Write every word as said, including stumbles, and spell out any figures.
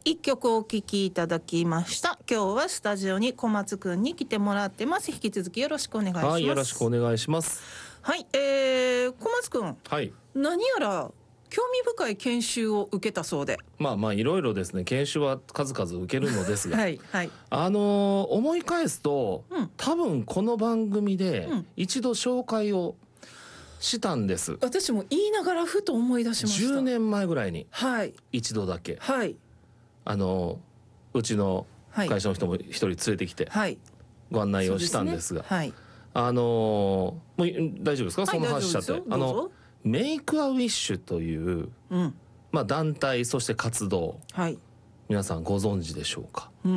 一曲お聴きいただきました。今日はスタジオに小松くんに来てもらってます。引き続きよろしくお願いします。 はい、よろしくお願いします。 はい、えー、小松くん、 はい、 何やら興味深い研修を受けたそうで。 まあまあいろいろですね、研修は数々受けるのですが、 はいはい、 あのー、思い返すと、うん、多分この番組で一度紹介をしたんです、うん、 私も言いながらふと思い出しました。 じゅうねんまえぐらいに一度だけ、 はい、 あのうちの会社の人も一人連れてきてご案内をしたんですが、 はい、 あのー、もう大丈夫ですか、はい、その話しちゃって。あのメイクアウィッシュという、うん、まあ団体、そして活動、はい、皆さんご存知でしょうか。